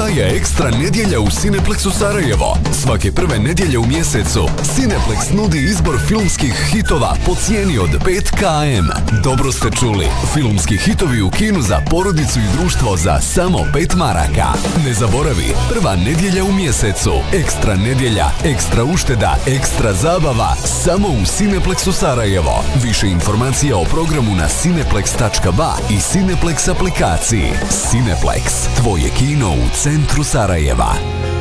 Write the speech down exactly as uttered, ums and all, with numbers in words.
je ekstra nedjelja u Cineplexu Sarajevo. Svake prve nedjelje u mjesecu Cineplex nudi izbor filmskih hitova po cijeni od pet kilometara. Dobro ste čuli, filmski hitovi u kinu za porodicu i društvo za samo pet maraka. Ne zaboravi, prva nedjelja u mjesecu, ekstra nedjelja, ekstra ušteda, ekstra zabava, samo u Cineplexu Sarajevo. Više informacija o programu na cineplex tačka ba i Cineplex aplikaciji. Cineplex, tvoje kino u centru Sarajeva.